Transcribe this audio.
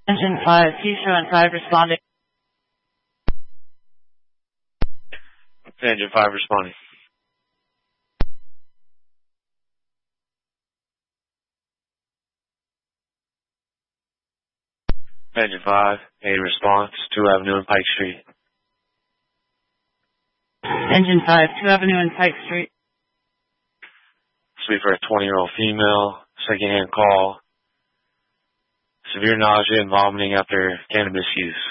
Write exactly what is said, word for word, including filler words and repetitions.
Engine five, T seven five responding. Engine five responding. Engine five, a response, two Avenue and Pike Street. Engine five, two Avenue and Pike Street. Speak for a twenty-year-old female, secondhand call. Severe nausea and vomiting after cannabis use.